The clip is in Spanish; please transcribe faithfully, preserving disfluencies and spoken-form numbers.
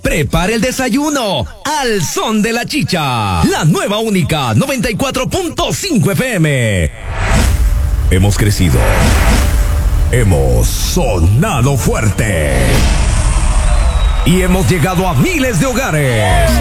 prepare el desayuno al son de la chicha. La nueva única noventa y cuatro punto cinco F M. Hemos crecido. Hemos sonado fuerte. Y hemos llegado a miles de hogares.